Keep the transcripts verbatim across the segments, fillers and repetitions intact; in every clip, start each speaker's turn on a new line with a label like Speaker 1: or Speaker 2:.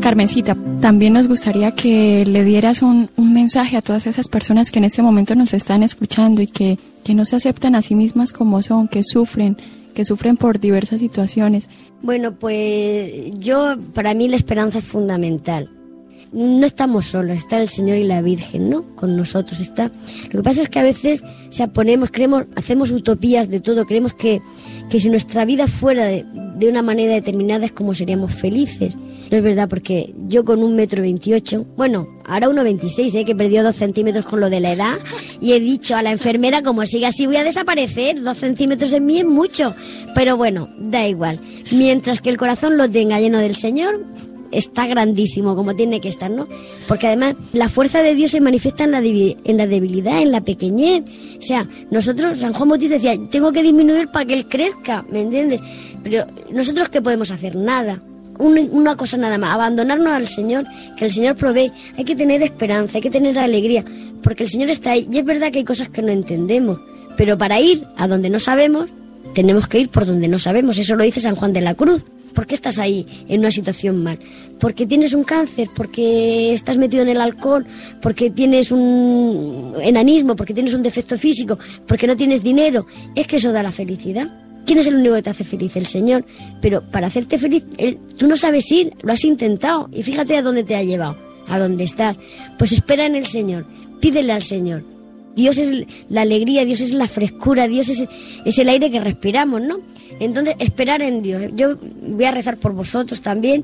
Speaker 1: Carmencita, también nos gustaría que le dieras un, un mensaje a todas esas personas que en este momento nos están escuchando y que, que no se aceptan a sí mismas como son, que sufren, que sufren por diversas situaciones.
Speaker 2: Bueno, pues yo, para mí la esperanza es fundamental. No estamos solos, está el Señor y la Virgen, ¿no? Con nosotros está. Lo que pasa es que a veces se ponemos, creemos, hacemos utopías de todo, creemos que, que si nuestra vida fuera de, de una manera determinada es como seríamos felices. No es verdad, porque yo con un metro veintiocho, bueno, ahora uno veintiséis, ¿eh? Que perdió dos centímetros con lo de la edad, y he dicho a la enfermera, como siga así voy a desaparecer, dos centímetros en mí es mucho, pero bueno, da igual. Mientras que el corazón lo tenga lleno del Señor, está grandísimo, como tiene que estar, ¿no? Porque además la fuerza de Dios se manifiesta en la, en la debilidad, en la pequeñez. O sea, nosotros, San Juan Bautista decía, tengo que disminuir para que Él crezca, ¿me entiendes? Pero nosotros, ¿qué podemos hacer? Nada. Un, una cosa nada más, abandonarnos al Señor, que el Señor provee. Hay que tener esperanza, hay que tener alegría, porque el Señor está ahí. Y es verdad que hay cosas que no entendemos, pero para ir a donde no sabemos, tenemos que ir por donde no sabemos. Eso lo dice San Juan de la Cruz. ¿Por qué estás ahí en una situación mal? ¿Porque tienes un cáncer? ¿Porque estás metido en el alcohol? ¿Porque tienes un enanismo? ¿Porque tienes un defecto físico? ¿Porque no tienes dinero? Es que eso da la felicidad. ¿Quién es el único que te hace feliz? El Señor. Pero para hacerte feliz, él, tú no sabes ir, lo has intentado. Y fíjate a dónde te ha llevado, a dónde estás. Pues espera en el Señor, pídele al Señor. Dios es la alegría, Dios es la frescura, Dios es, es el aire que respiramos, ¿no? Entonces, esperar en Dios. Yo voy a rezar por vosotros también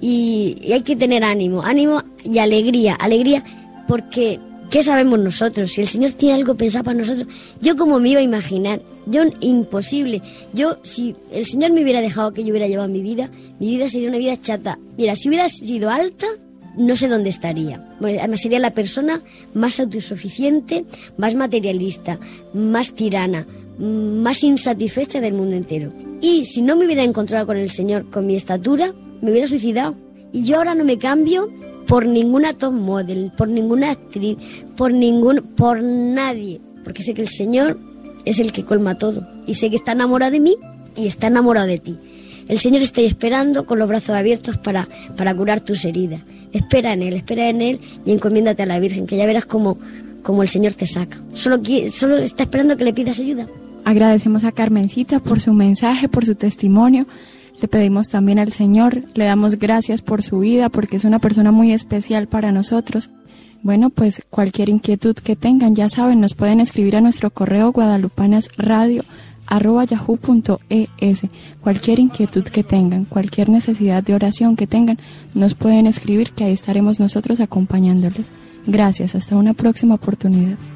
Speaker 2: y, y hay que tener ánimo, ánimo y alegría, alegría, porque ¿qué sabemos nosotros? Si el Señor tiene algo pensado para nosotros, yo cómo me iba a imaginar, yo imposible. Yo, si el Señor me hubiera dejado que yo hubiera llevado mi vida, mi vida sería una vida chata. Mira, si hubiera sido alta, no sé dónde estaría. Bueno, además sería la persona más autosuficiente, más materialista, más tirana, más insatisfecha del mundo entero. Y si no me hubiera encontrado con el Señor, con mi estatura, me hubiera suicidado. Y yo ahora no me cambio por ninguna top model, por ninguna actriz, por ningún, por nadie, porque sé que el Señor es el que colma todo y sé que está enamorado de mí y está enamorado de ti. El Señor está esperando con los brazos abiertos para, para curar tus heridas. Espera en Él, espera en Él y encomiéndate a la Virgen, que ya verás cómo, cómo el Señor te saca. Solo, solo está esperando que le pidas ayuda.
Speaker 1: Agradecemos a Carmencita por su mensaje, por su testimonio. Le pedimos también al Señor, le damos gracias por su vida, porque es una persona muy especial para nosotros. Bueno, pues cualquier inquietud que tengan, ya saben, nos pueden escribir a nuestro correo guadalupanasradio arroba yahoo punto es. Cualquier inquietud que tengan, cualquier necesidad de oración que tengan, nos pueden escribir, que ahí estaremos nosotros acompañándoles. Gracias, hasta una próxima oportunidad.